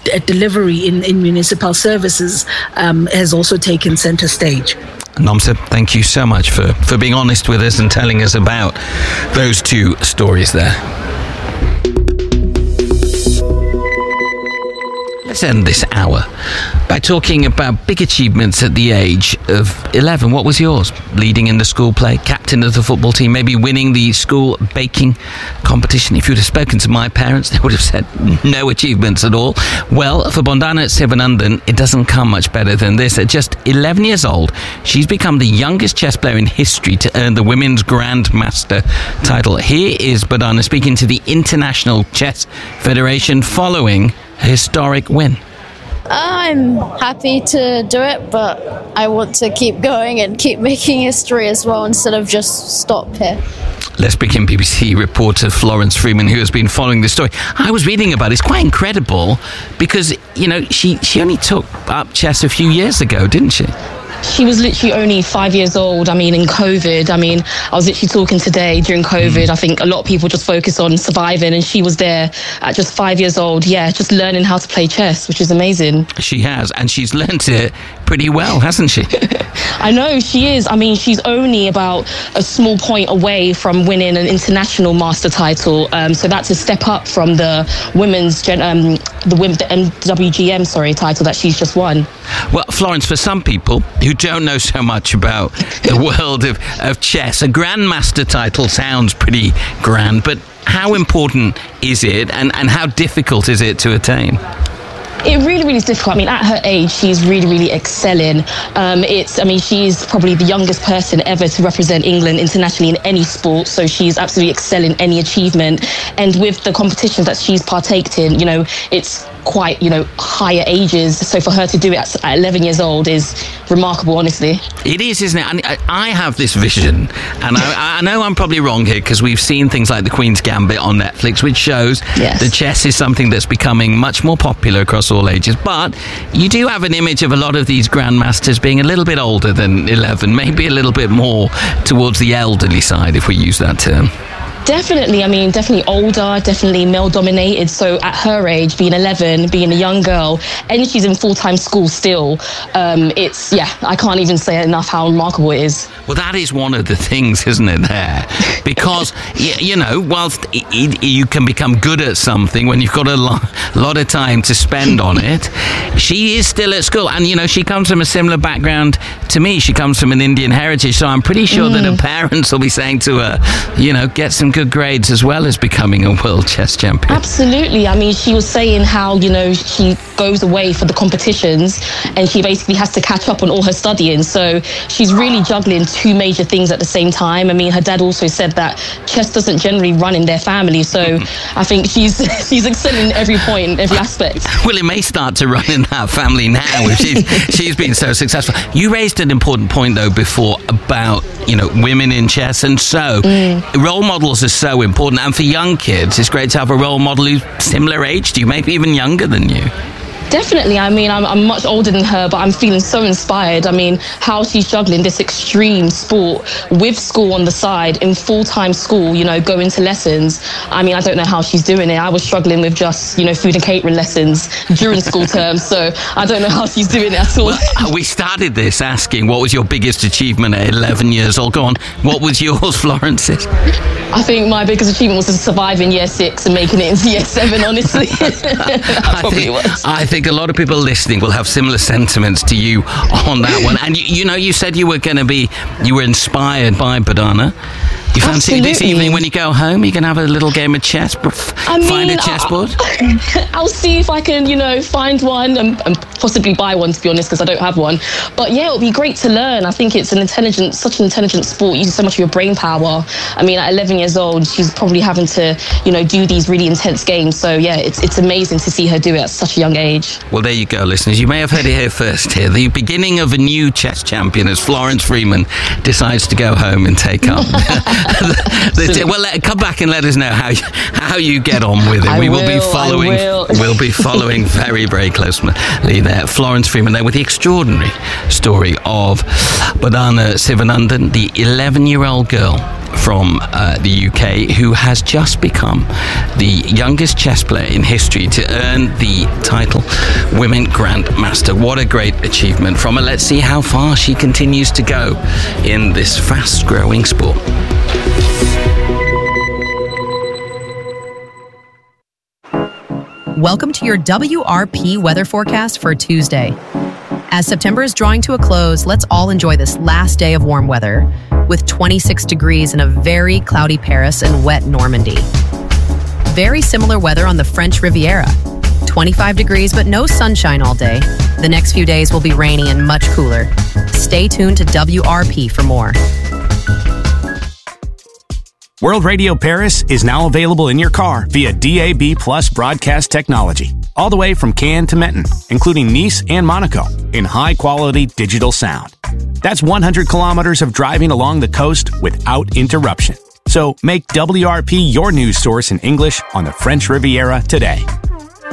delivery in municipal services has also taken center stage. Nomsa, thank you so much for being honest with us and telling us about those two stories there. Let's end this hour by talking about big achievements at the age of 11. What was yours? Leading in the school play, captain of the football team, maybe winning the school baking competition. If you'd have spoken to my parents, they would have said no achievements at all. Well, for Bandhana Sivanandan, it doesn't come much better than this. At just 11 years old, she's become the youngest chess player in history to earn the Women's Grandmaster title. Here is Bandhana speaking to the International Chess Federation following a historic win. I'm happy to do it, but I want to keep going and keep making history as well instead of just stop here. Let's begin. BBC reporter Florence Freeman, who has been following this story. I was reading about it. It's quite incredible because, you know, she only took up chess a few years ago, didn't she? She was literally only 5 years old. I mean, in COVID, I was literally talking today during COVID. I think a lot of people just focus on surviving, and she was there at just 5 years old. Yeah, just learning how to play chess, which is amazing. She has, and she's learnt it pretty well, hasn't she? I know, she is. I mean, she's only about a small point away from winning an international master title. So that's a step up from the women's, the NWGM, title that she's just won. Well, Florence, for some people who don't know so much about the world of chess, a grandmaster title sounds pretty grand, but how important is it and how difficult is it to attain? It really, really is difficult. I mean, at her age, she's really, really excelling. She's probably the youngest person ever to represent England internationally in any sport. So she's absolutely excelling any achievement. And with the competitions that she's partaked in, you know, it's quite, you know, higher ages. So for her to do it at 11 years old is remarkable, honestly. It is, isn't it? And I have this vision, and I know I'm probably wrong here because we've seen things like The Queen's Gambit on Netflix, which shows that chess is something that's becoming much more popular across all ages. But you do have an image of a lot of these grandmasters being a little bit older than 11, maybe a little bit more towards the elderly side, if we use that term. Definitely. I mean, definitely older, definitely male-dominated. So at her age, being 11, being a young girl, and she's in full-time school still, I can't even say enough how remarkable it is. Well, that is one of the things, isn't it, there? Because, you know, whilst you can become good at something when you've got a lot of time to spend on it, she is still at school. And, you know, she comes from a similar background to me. She comes from an Indian heritage, so I'm pretty sure that her parents will be saying to her, you know, get some good grades as well as becoming a world chess champion. Absolutely. I mean, she was saying how, you know, she goes away for the competitions and she basically has to catch up on all her studying. So she's really juggling two major things at the same time. I mean, her dad also said that chess doesn't generally run in their family. So I think she's excelling in every point, every aspect. Well, it may start to run in that family now if she's been so successful. You raised an important point, though, before about, you know, women in chess. And so role models are so important. And for young kids, it's great to have a role model who's similar age to you, maybe even younger than you. Definitely. I mean, I'm much older than her, but I'm feeling so inspired. I mean, how she's juggling this extreme sport with school on the side, in full-time school, you know, going to lessons. I mean, I don't know how she's doing it. I was struggling with just, you know, food and catering lessons during school terms, so I don't know how she's doing it at all. Well, we started this asking, what was your biggest achievement at 11 years old? Go on. What was yours, Florence? I think my biggest achievement was to survive in year 6 and making it into year 7, honestly. I think a lot of people listening will have similar sentiments to you on that one. And you know, you said you were inspired by Bandhana. You fancy this evening when you go home, you can have a little game of chess, find a chessboard? I'll see if I can, you know, find one and possibly buy one, to be honest, because I don't have one. But yeah, it'll be great to learn. I think it's such an intelligent sport. You use so much of your brain power. I mean, at 11 years old, she's probably having to, you know, do these really intense games. So yeah, it's amazing to see her do it at such a young age. Well, there you go, listeners. You may have heard it here first here. The beginning of a new chess champion as Florence Freeman decides to go home and take up. Well, come back and let us know how you get on with it. We'll be following very, very closely there. Florence Freeman there with the extraordinary story of Bandhana Sivanandan, the 11-year-old girl from the UK, who has just become the youngest chess player in history to earn the title Women Grandmaster. What a great achievement from her. Let's see how far she continues to go in this fast-growing sport. Welcome to your WRP weather forecast for Tuesday. As September is drawing to a close, let's all enjoy this last day of warm weather with 26 degrees in a very cloudy Paris and wet Normandy. Very similar weather on the French Riviera. 25 degrees but no sunshine all day. The next few days will be rainy and much cooler. Stay tuned to WRP for more. World Radio Paris is now available in your car via DAB+ broadcast technology, all the way from Cannes to Menton, including Nice and Monaco, in high-quality digital sound. That's 100 kilometers of driving along the coast without interruption. So make WRP your news source in English on the French Riviera today.